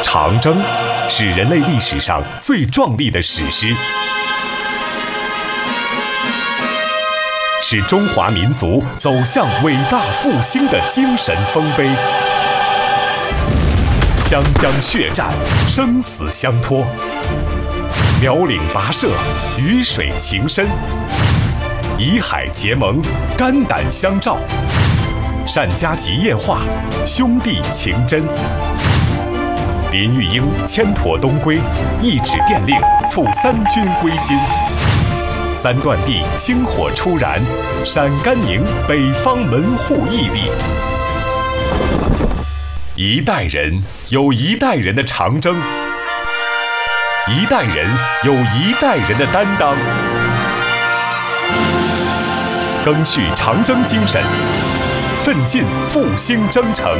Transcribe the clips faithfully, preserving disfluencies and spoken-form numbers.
长征是人类历史上最壮丽的史诗，是中华民族走向伟大复兴的精神丰碑。湘江血战，生死相托；苗岭跋涉，鱼水情深；以海结盟，肝胆相照；单家集业化，兄弟情真。林玉英牵驼东归，一纸电令促三军归心。三段地星火初燃，陕甘宁北方门户屹立。一代人有一代人的长征，一代人有一代人的担当，赓续长征精神，奋进复兴征程。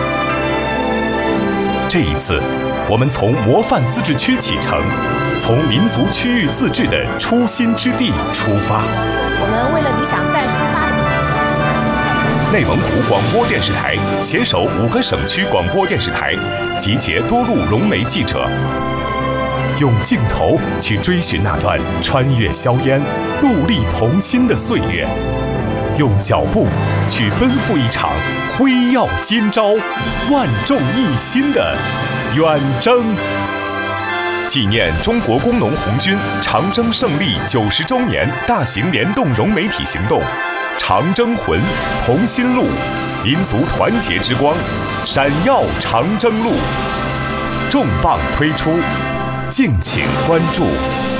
这一次，我们从模范自治区启程，从民族区域自治的初心之地出发。 我们为了理想再出发。 内蒙古广播电视台携手五个省区广播电视台，集结多路融媒记者，用镜头去追寻那段穿越硝烟、戮力同心的岁月，用脚步去奔赴一场辉耀今朝、万众一心的远征。纪念中国工农红军长征胜利九十周年大型联动融媒体行动，长征魂，同心路，民族团结之光，闪耀长征路，重磅推出，敬请关注。